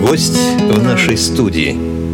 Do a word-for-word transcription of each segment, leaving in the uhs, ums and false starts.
гость в нашей студии.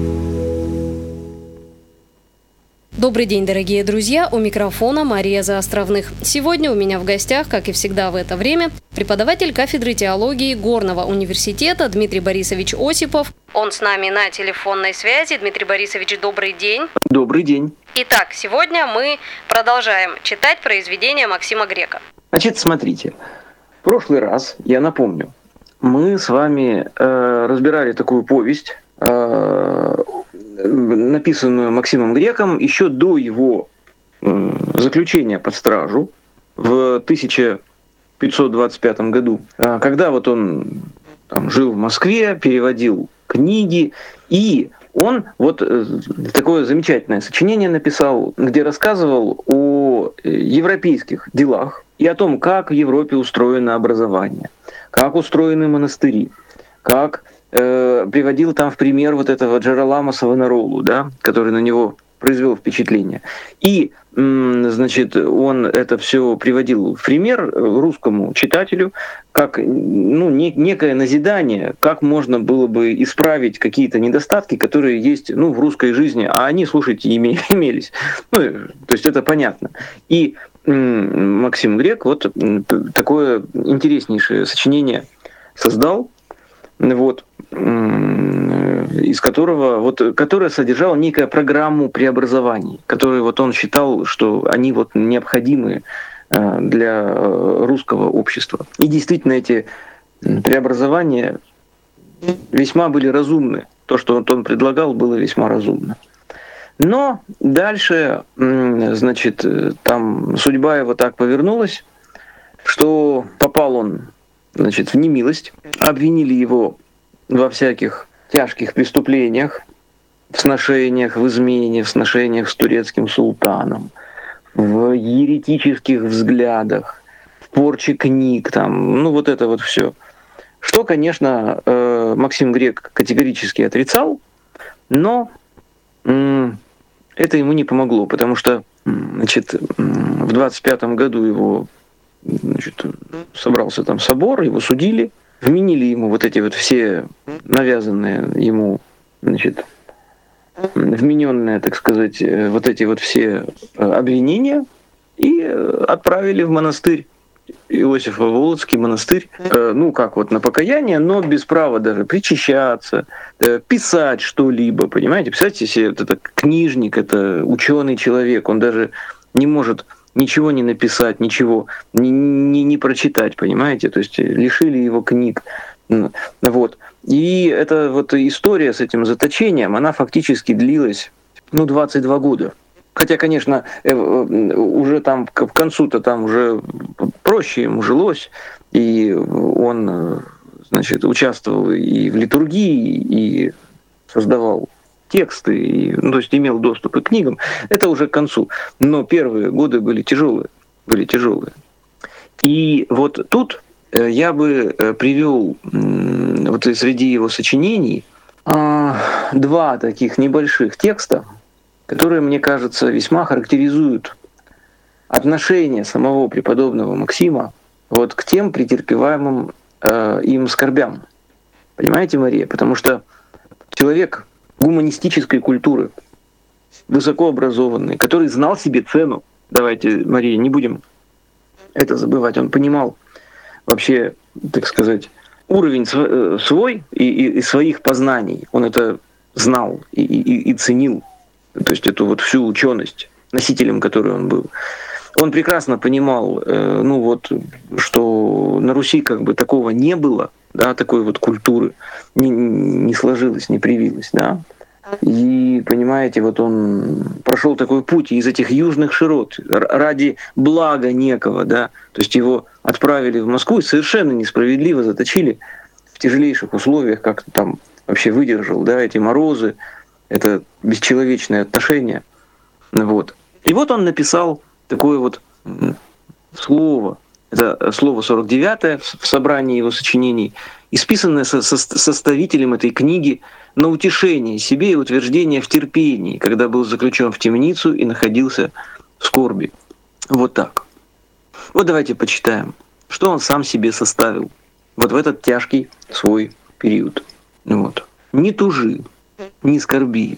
Добрый день, дорогие друзья, у микрофона Мария Заостровных. Сегодня у меня в гостях, как и всегда в это время, преподаватель кафедры теологии Горного университета Дмитрий Борисович Осипов. Он с нами на телефонной связи. Дмитрий Борисович, добрый день. Добрый день. Итак, сегодня мы продолжаем читать произведения Максима Грека. Значит, смотрите, в прошлый раз, я напомню, мы с вами э, разбирали такую повесть, э, написанную Максимом Греком еще до его э, заключения под стражу в тысяча пятьсот двадцать пятом году, э, когда вот он там жил в Москве, переводил книги, и он вот э, такое замечательное сочинение написал, где рассказывал о европейских делах и о том, как в Европе устроено образование, как устроены монастыри, как э, приводил там в пример вот этого Джеролама Савонаролу, да, который на него произвел впечатление. И, м, значит, он это все приводил в пример русскому читателю, как ну, не, некое назидание, как можно было бы исправить какие-то недостатки, которые есть ну, в русской жизни, а они, слушайте, име, имелись. Ну, то есть это понятно. И м, Максим Грек вот такое интереснейшее сочинение создал, вот, из которого, вот, которое содержало некую программу преобразований, которую вот он считал, что они вот необходимы для русского общества. И действительно эти преобразования весьма были разумны. То, что вот он предлагал, было весьма разумно. Но дальше, значит, там судьба его так повернулась, что попал он, значит, в немилость, обвинили его во всяких тяжких преступлениях, в сношениях, в измене, в сношениях с турецким султаном, в еретических взглядах, в порче книг, там, ну вот это вот все. Что, конечно, Максим Грек категорически отрицал, но это ему не помогло, потому что, значит, в двадцать пятом году его, значит, собрался там собор, его судили, вменили ему вот эти вот все навязанные ему, значит, вмененные, так сказать, вот эти вот все обвинения и отправили в монастырь, Иосифо-Волоцкий монастырь, ну как вот на покаяние, но без права даже причащаться, писать что-либо, понимаете? Представьте себе, вот это книжник, это ученый человек, он даже не может ничего не написать, ничего не, не, не прочитать, понимаете? То есть лишили его книг. Вот. И эта вот история с этим заточением, она фактически длилась ну, двадцать два года. Хотя, конечно, уже там к концу-то там уже проще ему жилось, и он, значит, участвовал и в литургии, и создавал тексты, и, ну, то есть имел доступ и к книгам. Это уже к концу. Но первые годы были тяжелые, были тяжелые. И вот тут я бы привел вот среди его сочинений два таких небольших текста, которые, мне кажется, весьма характеризуют отношение самого преподобного Максима вот к тем претерпеваемым э, им скорбям. Понимаете, Мария? Потому что человек гуманистической культуры, высокообразованный, который знал себе цену, давайте, Мария, не будем это забывать, он понимал вообще, так сказать, уровень свой и, и, и своих познаний, он это знал и, и, и ценил. То есть эту вот всю ученость, носителем которой он был. Он прекрасно понимал, ну вот, что на Руси как бы такого не было, да, такой вот культуры не, не сложилось, не привилось, да. И, понимаете, вот он прошел такой путь из этих южных широт ради блага некого, да. То есть его отправили в Москву и совершенно несправедливо заточили в тяжелейших условиях, как-то там вообще выдержал, да, эти морозы, это бесчеловечное отношение. Вот. И вот он написал такое вот слово, это слово сорок девятое в собрании его сочинений, исписанное со- со- составителем этой книги на утешение себе и утверждение в терпении, когда был заключен в темницу и находился в скорби. Вот так. Вот давайте почитаем, что он сам себе составил вот в этот тяжкий свой период. Вот. «Не тужи, не скорби,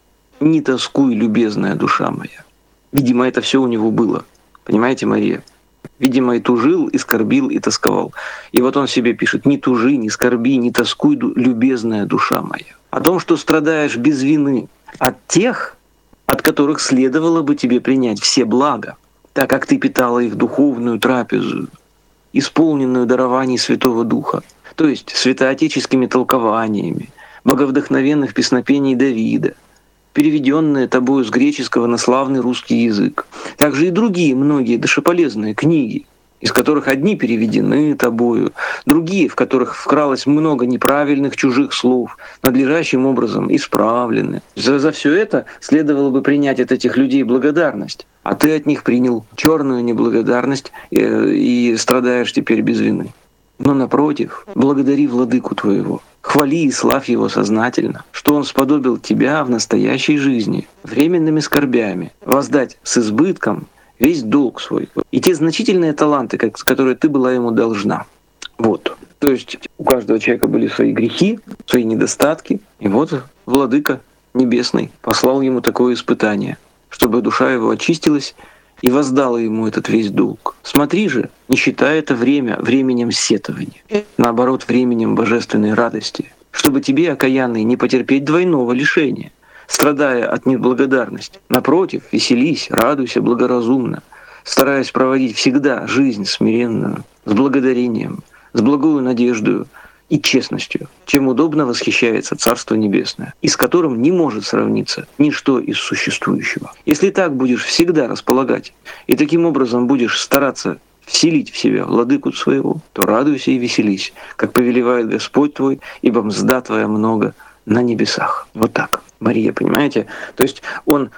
не тоскуй, любезная душа моя». Видимо, это все у него было. Понимаете, Мария? Видимо, и тужил, и скорбил, и тосковал. И вот он себе пишет: «Не тужи, не скорби, не тоскуй, любезная душа моя». О том, что страдаешь без вины от тех, от которых следовало бы тебе принять все блага, так как ты питала их духовную трапезу, исполненную дарований Святого Духа, то есть святоотеческими толкованиями, боговдохновенных песнопений Давида, переведенные тобою с греческого на славный русский язык. Также и другие многие душеполезные книги, из которых одни переведены тобою, другие, в которых вкралось много неправильных чужих слов, надлежащим образом исправлены. За, за все это следовало бы принять от этих людей благодарность, а ты от них принял черную неблагодарность и, и страдаешь теперь без вины. Но напротив, благодари владыку твоего, хвали и славь его сознательно, что он сподобил тебя в настоящей жизни временными скорбями воздать с избытком весь долг свой и те значительные таланты, которые ты была ему должна. Вот. То есть у каждого человека были свои грехи, свои недостатки, и вот владыка небесный послал ему такое испытание, чтобы душа его очистилась и воздала ему этот весь долг. Смотри же, не считай это время временем сетования, наоборот, временем божественной радости, чтобы тебе, окаянный, не потерпеть двойного лишения, страдая от неблагодарности. Напротив, веселись, радуйся благоразумно, стараясь проводить всегда жизнь смиренную, с благодарением, с благою надеждою и честностью, чем удобно восхищается Царство Небесное, и с которым не может сравниться ничто из существующего. Если так будешь всегда располагать, и таким образом будешь стараться вселить в себя владыку своего, то радуйся и веселись, как повелевает Господь твой, ибо мзда твоя много на небесах. Вот так. Мария, понимаете? То есть он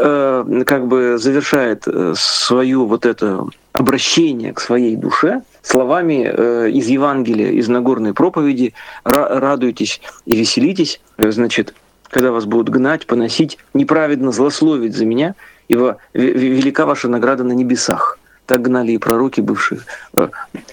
э, как бы завершает свое вот это обращение к своей душе словами э, из Евангелия, из Нагорной проповеди: «Радуйтесь и веселитесь, значит, когда вас будут гнать, поносить, неправедно злословить за меня, ибо велика ваша награда на небесах». Так гнали и пророки, бывшие, э,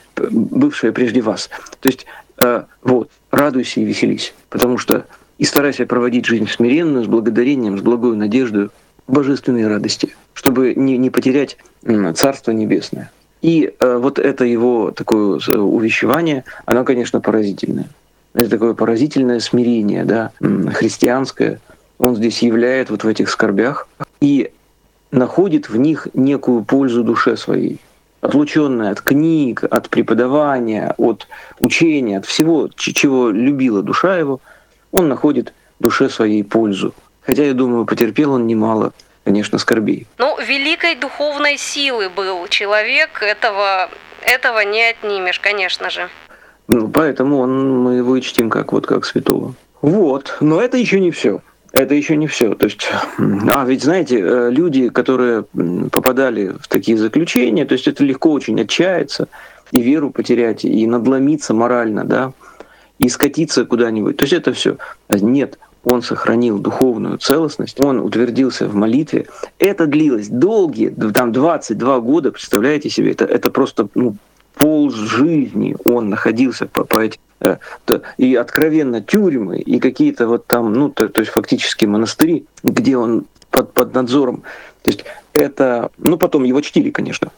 бывшие прежде вас. То есть э, вот, радуйся и веселись, потому что и старайся проводить жизнь смиренную, с благодарением, с благой надеждой, божественной радости, чтобы не, не потерять Царство Небесное. И э, вот это его такое увещевание, оно, конечно, поразительное. Это такое поразительное смирение, да, христианское. Он здесь являет вот в этих скорбях и находит в них некую пользу душе своей, отлученная от книг, от преподавания, от учения, от всего, чего любила душа его, он находит в душе своей пользу. Хотя, я думаю, потерпел он немало, конечно, скорбей. Ну, великой духовной силы был человек, этого, этого не отнимешь, конечно же. Ну, поэтому он, мы его и чтим как, вот, как святого. Вот, но это еще не все. Это еще не все. То есть, а ведь знаете, люди, которые попадали в такие заключения, то есть это легко очень отчаяться, и веру потерять, и надломиться морально, да, и скатиться куда-нибудь. То есть это все. Нет, он сохранил духовную целостность, он утвердился в молитве. Это длилось долгие, там двадцать два года, представляете себе, это, это просто ну, полжизни он находился по, по этим, э, то, и откровенно тюрьмы, и какие-то вот там, ну, то, то есть фактически монастыри, где он под, под надзором. То есть это, ну, потом его чтили, конечно.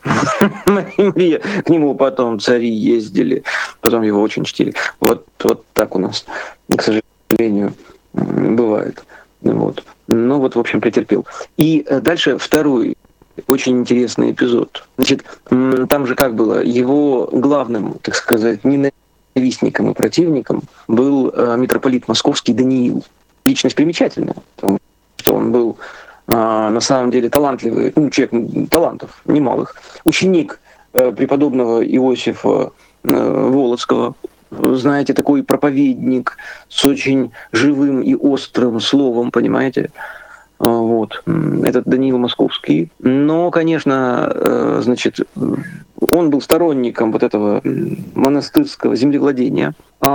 К нему потом цари ездили, потом его очень чтили. Вот, вот так у нас, к сожалению, бывает. Вот. Ну вот, в общем, претерпел. И дальше второй очень интересный эпизод. Значит, там же как было, его главным, так сказать, ненавистником и противником был митрополит московский Даниил. Личность примечательная, потому что он был на самом деле талантливый, ну, человек талантов немалых, ученик преподобного Иосифа Волоцкого, знаете, такой проповедник с очень живым и острым словом, понимаете, вот, этот Даниил Московский. Но, конечно, значит, он был сторонником вот этого монастырского землевладения,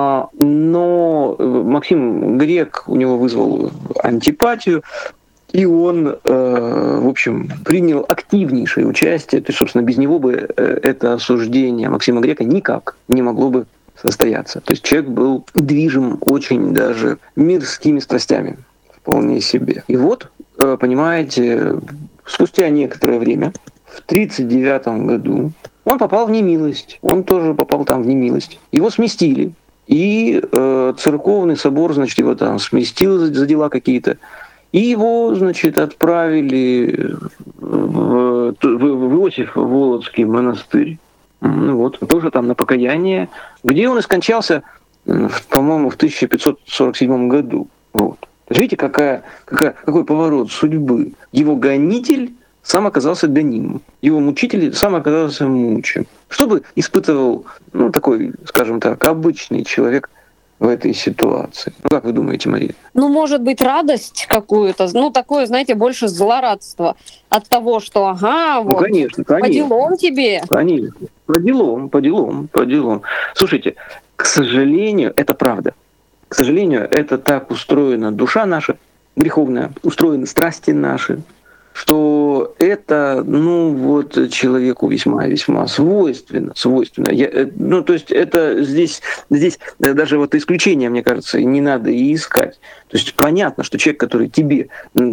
но Максим Грек у него вызвал антипатию, и он, в общем, принял активнейшее участие. То есть, собственно, без него бы это осуждение Максима Грека никак не могло бы состояться. То есть человек был движим очень даже мирскими страстями, вполне себе. И вот, понимаете, спустя некоторое время, в тридцать девятом году, он попал в немилость. Он тоже попал там в немилость. Его сместили. И э, церковный собор, значит, его там сместил за, за дела какие-то. И его, значит, отправили в, в, в Иосиф Володский монастырь. Ну вот, тоже там на покаяние, где он и скончался, по-моему, в тысяча пятьсот сорок седьмом году. Вот. Видите, какая, какая, какой поворот судьбы. Его гонитель сам оказался гонимым. Его мучитель сам оказался мучим. Что бы испытывал, ну, такой, скажем так, обычный человек в этой ситуации? Ну, как вы думаете, Мария? Ну, может быть, радость какую-то, ну, такое, знаете, больше злорадство от того, что, ага, вот, ну, конечно, конечно, по делам тебе. Конечно, по делам, по делам, по делам. Слушайте, к сожалению, это правда. К сожалению, это так устроена душа наша, греховная, устроены страсти наши, что это, ну, вот человеку весьма-весьма свойственно, свойственно. Я, ну, то есть это здесь, здесь даже вот исключения, мне кажется, не надо и искать. То есть понятно, что человек, который тебе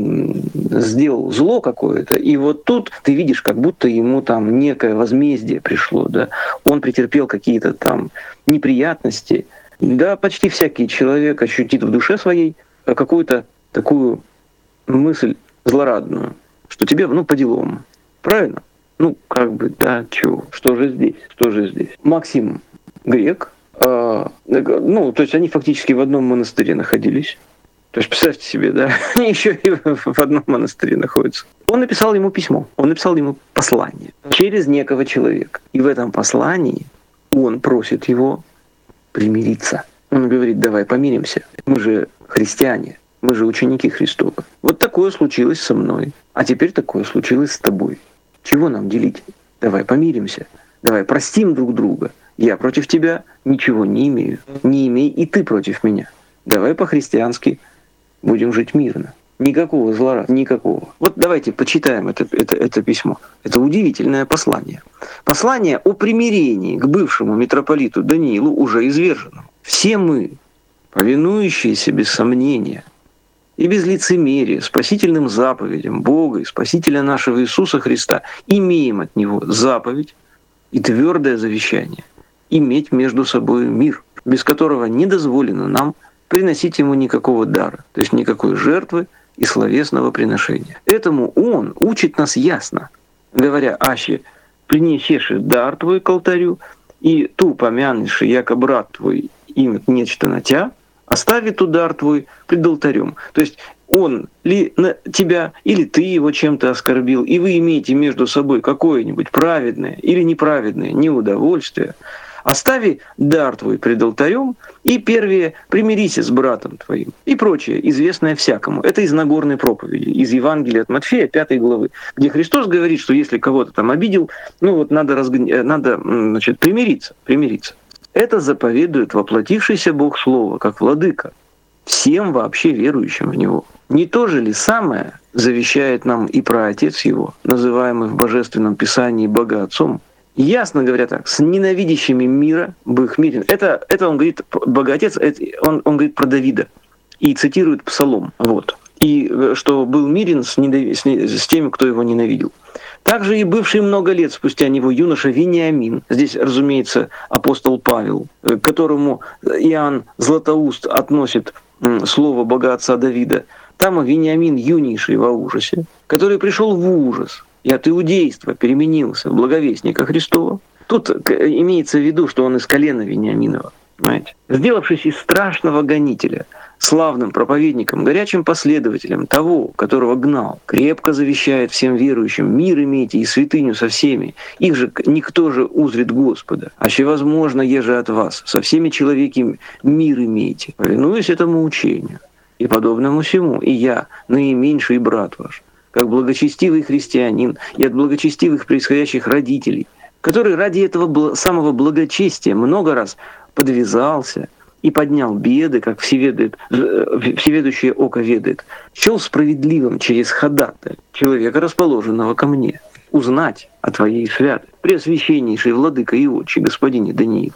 сделал зло какое-то, и вот тут ты видишь, как будто ему там некое возмездие пришло, да, он претерпел какие-то там неприятности. Да, почти всякий человек ощутит в душе своей какую-то такую мысль злорадную, что тебе, ну, по делам. Правильно? Ну, как бы, да, чего? Что же здесь? Что же здесь? Максим грек. Э, ну, то есть они фактически в одном монастыре находились. То есть, представьте себе, да, они еще и в одном монастыре находятся. Он написал ему письмо, он написал ему послание через некого человека. И в этом послании он просит его примириться. Он говорит, давай помиримся. Мы же христиане. Мы же ученики Христовы. Вот такое случилось со мной. А теперь такое случилось с тобой. Чего нам делить? Давай помиримся. Давай простим друг друга. Я против тебя ничего не имею. Не имей и ты против меня. Давай по-христиански будем жить мирно. Никакого зла, никакого. Вот давайте почитаем это, это, это письмо. Это удивительное послание. Послание о примирении к бывшему митрополиту Даниилу уже изверженному. Все мы, повинующиеся без сомнения, и без лицемерия, спасительным заповедям Бога и Спасителя нашего Иисуса Христа, имеем от Него заповедь и твердое завещание иметь между собой мир, без которого не дозволено нам приносить Ему никакого дара, то есть никакой жертвы и словесного приношения. Этому Он учит нас ясно, говоря, аще принесеши дар твой к алтарю, и ту помянешь, яко брат твой имет нечто на тя, оставит удар твой пред алтарем. То есть он ли на тебя, или ты его чем-то оскорбил, и вы имеете между собой какое-нибудь праведное или неправедное неудовольствие, остави дар твой пред алтарем, и первее примирись с братом твоим. И прочее, известное всякому. Это из Нагорной проповеди, из Евангелия от Матфея, пятой главы, где Христос говорит, что если кого-то там обидел, ну вот надо, разгон... надо значит, примириться, примириться. Это заповедует воплотившийся Бог Слово, как владыка, всем вообще верующим в Него. Не то же ли самое завещает нам и праотец Его, называемый в Божественном Писании Богоотцом? Ясно говоря так, с ненавидящими мира бых мирен. Это, это он говорит, Богоотец, это, он, он говорит про Давида и цитирует Псалом. Вот. И что был мирен с, недов... с теми, кто его ненавидел. Также и бывший много лет спустя него юноша Вениамин, здесь, разумеется, апостол Павел, к которому Иоанн Златоуст относит слово Богоотца Давида, там Вениамин юнейший во ужасе, который пришел в ужас и от иудейства переменился в благовестника Христова. Тут имеется в виду, что он из колена Вениаминова, понимаете? Сделавшись из страшного гонителя, славным проповедником, горячим последователем того, которого гнал, крепко завещает всем верующим: мир имейте и святыню со всеми, их же никто же узрит Господа, аще возможно, еже от вас, со всеми человеки мир имейте, повинуясь этому учению и подобному всему, и я, наименьший брат ваш, как благочестивый христианин и от благочестивых происходящих родителей, который ради этого самого благочестия много раз подвязался и поднял беды, как всеведает, всеведущее око ведает, счел справедливым через ходатая человека, расположенного ко мне, узнать о твоей святой, преосвященнейшей владыка и отче, господине Данииле,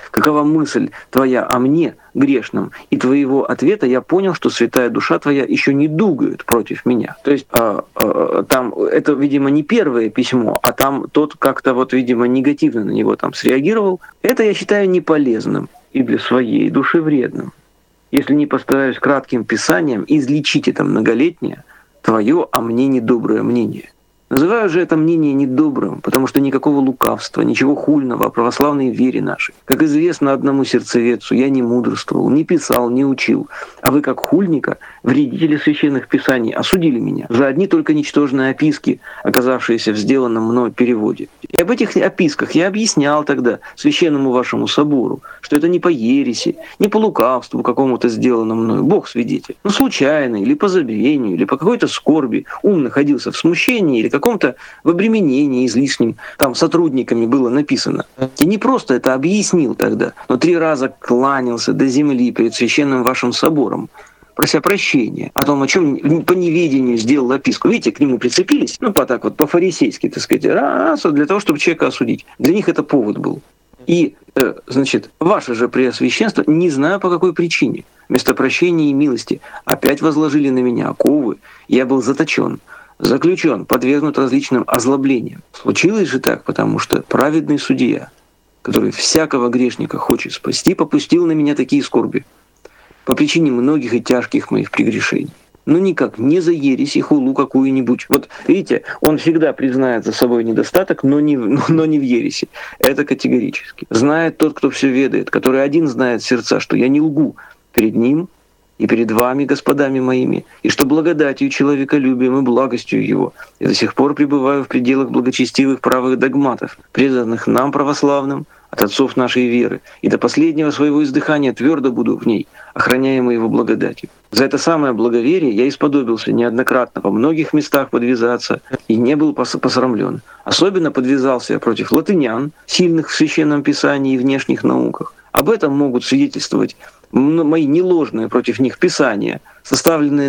какова мысль твоя о мне, грешном, и твоего ответа я понял, что святая душа твоя еще не дугает против меня». То есть э, э, там это, видимо, не первое письмо, а там тот как-то вот, видимо, негативно на него там среагировал. Это я считаю неполезным и для своей души вредным. Если не постараюсь кратким писанием излечить это многолетнее твое о мне недоброе мнение. Называю же это мнение недобрым, потому что никакого лукавства, ничего хульного о православной вере нашей. Как известно одному сердцеведцу, я не мудрствовал, не писал, не учил, а вы, как хульника, вредители священных писаний, осудили меня за одни только ничтожные описки, оказавшиеся в сделанном мной переводе. И об этих описках я объяснял тогда священному вашему собору, что это не по ереси, не по лукавству какому-то сделанному мною, Бог свидетель, но случайно, или по забвению, или по какой-то скорби ум находился в смущении, или каком-то в обременении излишним, там сотрудниками было написано. Я не просто это объяснил тогда, но три раза кланялся до земли перед священным вашим собором, прося прощения о том, о чем по неведению сделал описку. Видите, к нему прицепились, ну, по так вот, по-фарисейски, так сказать, раз, для того, чтобы человека осудить. Для них это повод был. И, э, значит, ваше же преосвященство, не знаю по какой причине, вместо прощения и милости опять возложили на меня оковы, я был заточен, заключен, подвергнут различным озлоблениям. Случилось же так, потому что праведный судья, который всякого грешника хочет спасти, попустил на меня такие скорби по причине многих и тяжких моих прегрешений. Но никак не за ересь и хулу какую-нибудь. Вот видите, он всегда признает за собой недостаток, но не, но не в ереси. Это категорически. Знает тот, кто все ведает, который один знает сердца, что я не лгу перед ним и перед вами, господами моими, и что благодатью человеколюбием и благостью его я до сих пор пребываю в пределах благочестивых правых догматов, преданных нам, православным, от отцов нашей веры, и до последнего своего издыхания твердо буду в ней, охраняемый его благодатью. За это самое благоверие я исподобился неоднократно во многих местах подвязаться и не был посрамлен. Особенно подвязался я против латынян, сильных в священном писании и внешних науках. Об этом могут свидетельствовать мои неложные против них писания, составленные